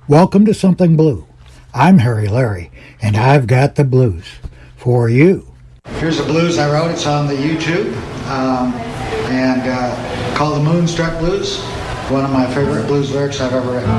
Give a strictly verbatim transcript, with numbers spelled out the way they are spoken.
Welcome to Something Blue. I'm Harry Larry, and I've got the blues for you. Here's a blues I wrote. It's on the YouTube, um, and uh, called the Moonstruck Blues. One of my favorite blues lyrics I've ever written.